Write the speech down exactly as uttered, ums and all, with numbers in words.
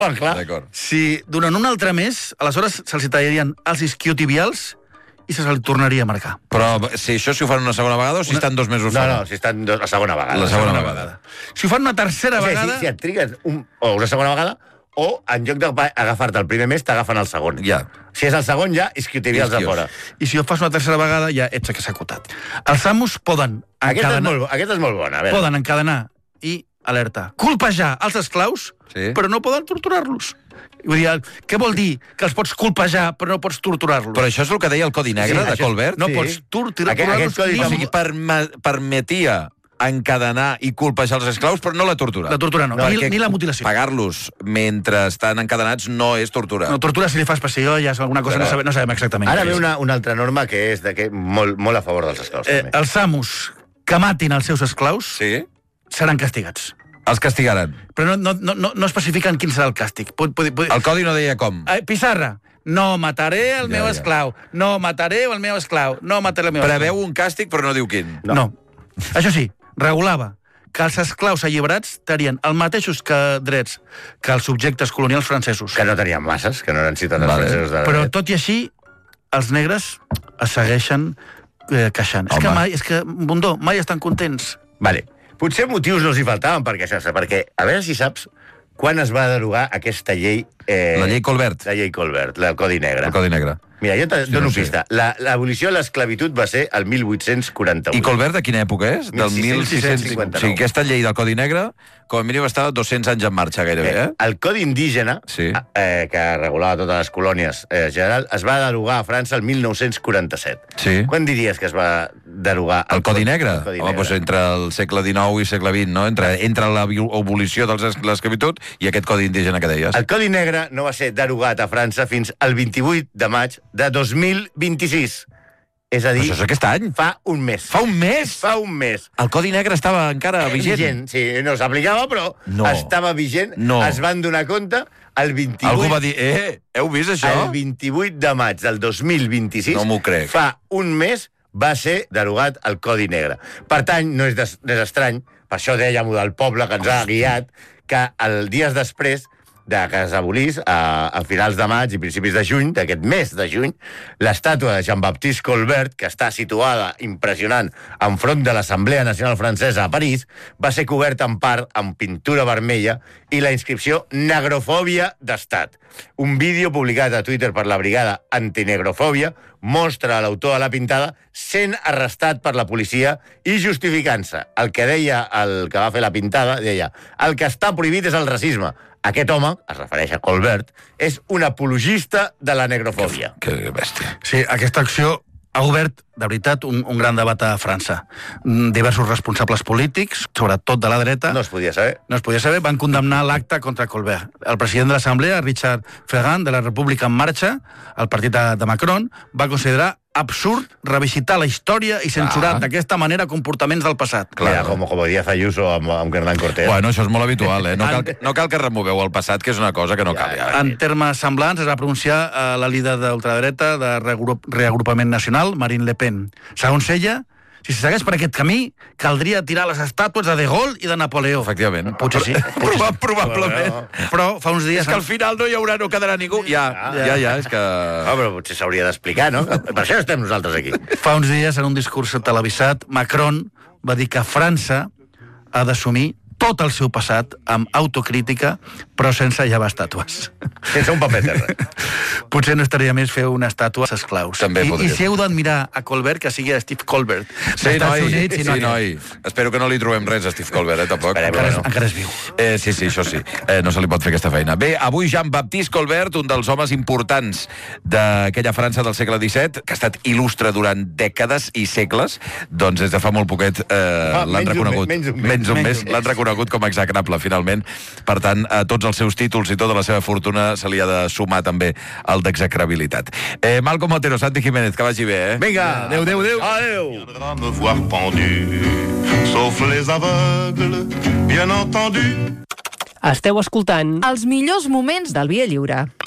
Oh, clar. Si durant un altre mes, aleshores se'ls tallarien els isquiotibials i se se'ls tornaria a marcar. Però si això si ho fan una segona vegada o si estan dos mesos No, fora? no, si estan dos, la segona vegada. La segona vegada. Si ho fan una tercera O sigui, vegada... si, si et trigues un, o una segona vegada, o en lloc d'agafar-te el primer mes, t'agafen el segon. Ja. Si és el segon, ja isquiotibials a Isquios. fora. I si ho fas una tercera vegada, ja ets executat. Els amos poden Aquesta és, encadenar, molt, aquesta és molt bona. A veure. poden encadenar i, alerta, colpejar els esclaus, Sí. però no poden torturar-los. Vull dir, què vol dir? Que els pots colpejar, però no pots torturar-los. Però això és el que deia el Codi Negre Sí, de això- Colbert? No Sí. pots torturar-los. Aquest- aquest codi ni O amb- sigui, perma permetia encadenar i colpejar els esclaus, però no la tortura. La tortura no, No, ni, perquè ni la mutilació. Pagar-los mentre estan encadenats no és tortura. No, tortura si li fas passió ja és alguna cosa, Però- no sabem, no sabem exactament. Ara què ve és. una, una altra norma que és de que molt, molt a favor dels esclaus. Eh, també. els amos que matin els seus esclaus Sí? seran castigats. Els castigaran. Però no, no, no, no especifiquen quin serà el càstig. Pot, pot, pot... El Codi no deia com. Eh, Pissarra, no mataré el Ja, meu ja. esclau, no mataré el meu esclau, no mataré el meu esclau. Preveu un càstig, però no diu quin. No. no. Això sí, regulava que els esclaus alliberats tenien els mateixos que drets que els subjectes colonials francesos. Que no tenien masses, que no eren ciutadans Vale. francesos. De... Però, tot i així, els negres es segueixen eh, queixant. És Home. que mai, és que, Bundó, mai estan contents. Vale. Potser motius no els hi faltaven per queixar-se, perquè, a veure si saps quan es va derogar aquesta llei... Eh, La llei Colbert. La llei Colbert, el Codi Negre. El Codi Negre. Mira, jo te Sí, dono no sé. pista. La- L'abolició de l'esclavitud va ser el mil vuit-cents quaranta-vuit. I Colbert de quina època és? Del mil sis-cents cinquanta-nou. O sigui, aquesta llei del Codi Negre, com a mínim estava dos-cents anys en marxa gairebé, eh? El Codi Indígena, Sí. eh, que regulava totes les colònies eh, general, es va derogar a França el mil nou-cents quaranta-set. Sí. Quan diries que es va derogar El Codi Negre? El Codi Home, Negre. doncs entre el segle dinou i segle vint, no? Entre, entre l'abolició de l'esclavitud i aquest Codi Indígena que deies. El Codi Negre no va ser derogat a França fins al vint-i-vuit de maig de dos mil vint-i-sis. És a dir, Això és aquest any? fa un mes. Fa un mes? Fa un mes. El Codi Negre estava encara vigent? Vigent, sí, no s'aplicava, però No. estava vigent. No. Es van donar compte el vint-i-vuit... Algú va dir, eh, heu vist això? El vint-i-vuit de maig del dos mil vint-i-sis, No m'ho crec. fa un mes, va ser derogat el Codi Negre. Per tant, no és, des, no és estrany, per això dèiem-ho del poble que ens ha guiat, que el dies després de que es abolís, a, a finals de maig i principis de juny, d'aquest mes de juny, l'estàtua de Jean-Baptiste Colbert, que està situada, impressionant, enfront de l'Assemblea Nacional Francesa a París, va ser coberta en part amb pintura vermella i la inscripció Negrofòbia d'Estat. Un vídeo publicat a Twitter per la brigada antinegrofòbia mostra a l'autor de la pintada sent arrestat per la policia i justificant-se. El que deia el que va fer la pintada, deia, el que està prohibit és el racisme. Aquest home, es refereix a Colbert, és un apologista de la negrofòbia. Que bèstia. Sí, aquesta acció ha obert, de veritat, un, un gran debat a França. Mm, Diversos responsables polítics, sobretot de la dreta, No es podia saber. no es podia saber, van condemnar l'acte contra Colbert. El president de l'Assemblea, Richard Ferrand, de la República en Marxa, el partit de, de Macron, va considerar absurd revisitar la història i censurar Ah. d'aquesta manera comportaments del passat. Clar. Mira, com, com Díaz Ayuso amb, amb Hernán Cortés. Bueno, això és molt habitual, eh? No cal, no cal que removeu el passat, que és una cosa que no cal. Ja. En termes semblants es va pronunciar eh, la líder d'ultradreta de Reagrup Reagrupament Nacional, Marine Le Pen. Segons ella, si se segueix per aquest camí, caldria tirar les estàtues de De Gaulle i de Napoleó. Efectivament. Potser sí. Potser Proba, sí. probablement. Però fa uns dies... És que al final no hi haurà, no quedarà ningú. Ja, ja, ja, és que... Ah, però potser s'hauria d'explicar, no? Per això estem nosaltres aquí. Fa uns dies, en un discurs televisat, Macron va dir que França ha d'assumir tot el seu passat amb autocrítica, però sense llevar estàtues. Sense un paper terra. Potser no estaria més fer una estàtua als esclaus. També I, podria I si heu d'admirar a Colbert, que sigui a Steve Colbert. Sí, D'Estats noi, Units, i sí, noi. Espero que no li trobem res a Steve Colbert, eh, tampoc. Esperem, Encara, és, Bueno. encara és viu. Eh, sí, sí, això sí. Eh, no se li pot fer aquesta feina. Bé, avui Jean-Baptiste Colbert, un dels homes importants d'aquella França del segle disset, que ha estat il·lustre durant dècades i segles, doncs des de fa molt poquet eh, Ah, l'han menys un reconegut. mes, menys un mes. menys un Menys mes, un mes. l'han reconegut com a execrable, finalment. Per tant, a tots els seus títols i tota la seva fortuna se li ha de sumar també el d'execrabilitat. Eh, Malcom Otero, Santi Jiménez, que vagi bé, eh? Vinga! Adéu, adéu, adéu. Adéu! Viendra me voir pendu, sauf les aveugles, bien entendu. Esteu escoltant Els millors moments del Via Lliure.